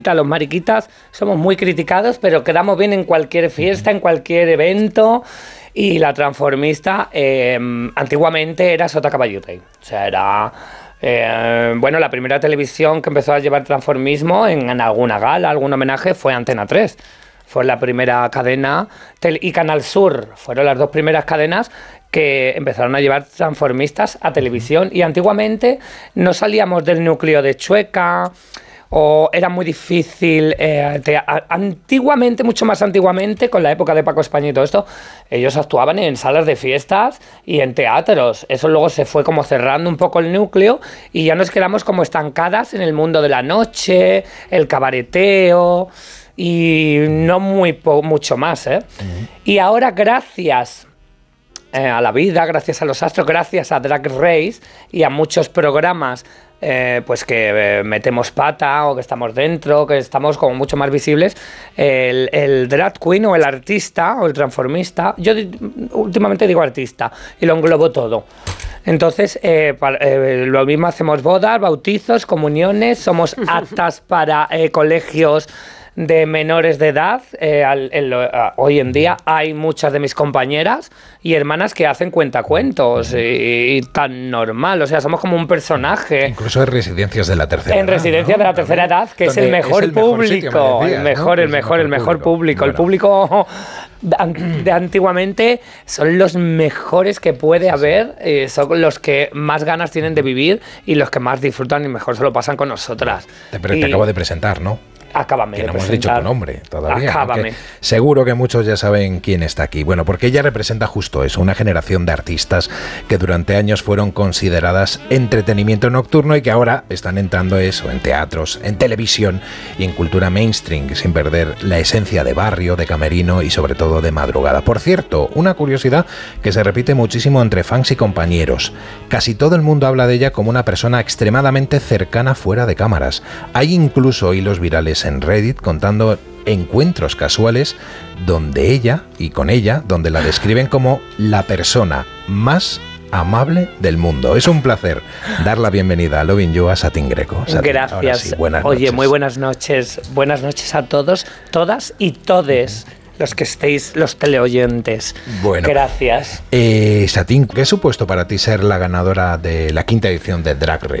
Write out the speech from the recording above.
Los mariquitas somos muy criticados, pero quedamos bien en cualquier fiesta, en cualquier evento. Y la transformista antiguamente era Sota Caballo y Rey. O sea, era la primera televisión que empezó a llevar transformismo en alguna gala, algún homenaje, fue Antena 3. Fue la primera cadena, y Canal Sur fueron las dos primeras cadenas que empezaron a llevar transformistas a televisión. Y antiguamente no salíamos del núcleo de Chueca, o era muy difícil, antiguamente, mucho más antiguamente, con la época de Paco España y todo esto, ellos actuaban en salas de fiestas y en teatros. Eso luego se fue como cerrando un poco el núcleo y ya nos quedamos como estancadas en el mundo de la noche, el cabareteo y no mucho más, ¿eh? Y ahora, gracias a la vida, gracias a los astros, gracias a Drag Race y a muchos programas pues que metemos pata o que estamos dentro, que estamos como mucho más visibles, el drag queen o el artista o el transformista, yo últimamente digo artista y lo englobo todo. Entonces, lo mismo hacemos bodas, bautizos, comuniones, somos aptas para colegios de menores de edad. Hoy en día hay muchas de mis compañeras y hermanas que hacen cuentacuentos y tan normal, o sea, somos como un personaje. Incluso en residencias de la tercera edad. En residencias de la tercera edad, que es el mejor público, el mejor público. El público de antiguamente son los mejores que puede haber, son los que más ganas tienen de vivir y los que más disfrutan y mejor se lo pasan con nosotras. Pero te acabo de presentar, ¿no? Acábame que no de hemos presentar. dicho tu nombre todavía. Acábame. Seguro que muchos ya saben quién está aquí. Bueno, porque ella representa justo eso, una generación de artistas que durante años fueron consideradas entretenimiento nocturno y que ahora están entrando eso en teatros, en televisión y en cultura mainstream, sin perder la esencia de barrio, de camerino y sobre todo de madrugada. Por cierto, una curiosidad que se repite muchísimo entre fans y compañeros. Casi todo el mundo habla de ella como una persona extremadamente cercana fuera de cámaras. Hay incluso hilos virales en Reddit contando encuentros casuales donde la describen como la persona más amable del mundo. Es un placer dar la bienvenida a Lovin' You a Satín Greco. Satín, gracias. Sí, buenas Oye, noches. muy buenas noches. Buenas noches a todos, todas y todes los que estéis, los teleoyentes. Bueno, gracias. Satín, ¿qué ha supuesto para ti ser la ganadora de la 5ª edición de Drag